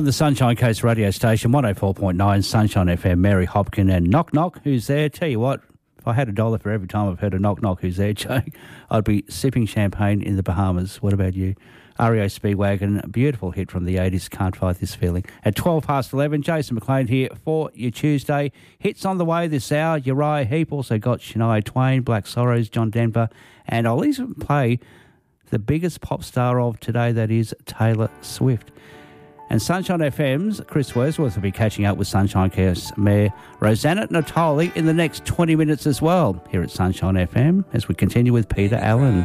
on the Sunshine Coast radio station, 104.9 Sunshine FM. Mary Hopkin and Knock Knock, who's there. Tell you what, if I had $1 for every time I've heard a Knock Knock who's there, Jake, I'd be sipping champagne in the Bahamas. What about you? REO Speedwagon, beautiful hit from the 80s, Can't Fight This Feeling. At 11:12, Jason McLean here for your Tuesday. Hits on the way this hour. Uriah Heep, also got Shania Twain, Black Sorrows, John Denver, and I'll even play the biggest pop star of today, that is Taylor Swift. And Sunshine FM's Chris Wordsworth will be catching up with Sunshine Coast Mayor Rosanna Natoli in the next 20 minutes as well, here at Sunshine FM, as we continue with Peter Allen.